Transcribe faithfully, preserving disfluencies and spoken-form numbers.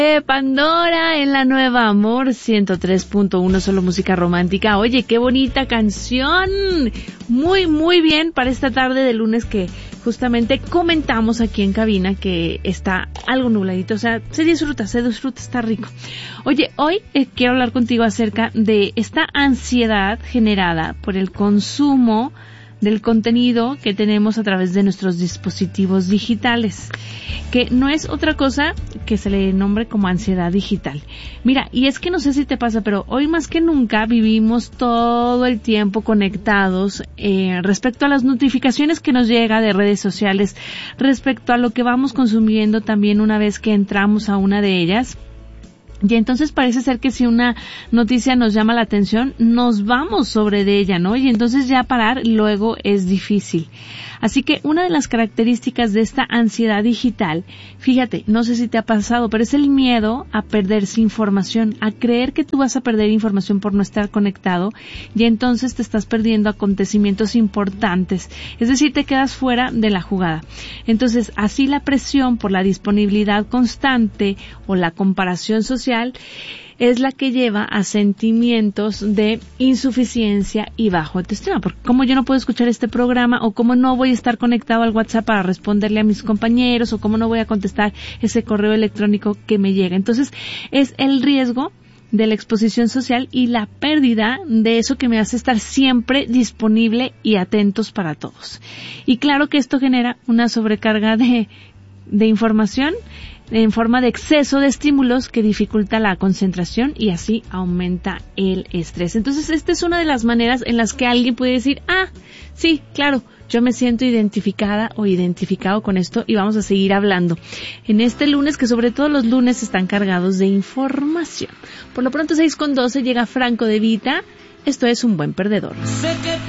Pandora en la Nueva Amor ciento tres punto uno, solo música romántica. Oye, qué bonita canción. Muy, muy bien para esta tarde de lunes que justamente comentamos aquí en cabina que está algo nubladito. O sea, se disfruta, se disfruta, está rico. Oye, hoy eh, quiero hablar contigo acerca de esta ansiedad generada por el consumo del contenido que tenemos a través de nuestros dispositivos digitales, que no es otra cosa que se le nombre como ansiedad digital. Mira, y es que no sé si te pasa, pero hoy más que nunca vivimos todo el tiempo conectados eh, respecto a las notificaciones que nos llega de redes sociales, respecto a lo que vamos consumiendo también una vez que entramos a una de ellas. Y entonces parece ser que si una noticia nos llama la atención, nos vamos sobre de ella, ¿no? Y entonces ya parar luego es difícil. Así que una de las características de esta ansiedad digital, fíjate, no sé si te ha pasado, pero es el miedo a perderse información, a creer que tú vas a perder información por no estar conectado y entonces te estás perdiendo acontecimientos importantes. Es decir, te quedas fuera de la jugada. Entonces, así la presión por la disponibilidad constante o la comparación social es la que lleva a sentimientos de insuficiencia y bajo autoestima. Porque como yo no puedo escuchar este programa, o como no voy a estar conectado al WhatsApp para responderle a mis compañeros, o como no voy a contestar ese correo electrónico que me llega. Entonces, es el riesgo de la exposición social y la pérdida de eso que me hace estar siempre disponible y atentos para todos. Y claro que esto genera una sobrecarga de, de información en forma de exceso de estímulos que dificulta la concentración y así aumenta el estrés. Entonces, esta es una de las maneras en las que alguien puede decir, ah, sí, claro, yo me siento identificada o identificado con esto y vamos a seguir hablando en este lunes, que sobre todo los lunes están cargados de información. Por lo pronto, seis con doce, llega Franco De Vita. Esto es Un Buen Perdedor. Sé que